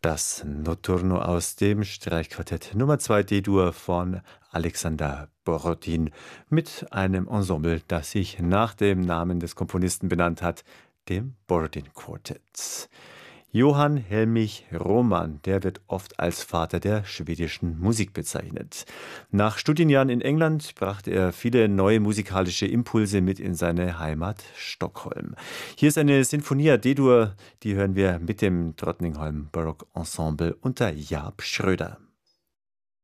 Das Notturno aus dem Streichquartett Nummer 2 D-Dur von Alexander Borodin mit einem Ensemble, das sich nach dem Namen des Komponisten benannt hat, dem Borodin Quartet. Johann Helmich Roman, der wird oft als Vater der schwedischen Musik bezeichnet. Nach Studienjahren in England brachte er viele neue musikalische Impulse mit in seine Heimat Stockholm. Hier ist eine Sinfonia D-Dur, die hören wir mit dem Drottningholm Baroque Ensemble unter Jaap Schröder.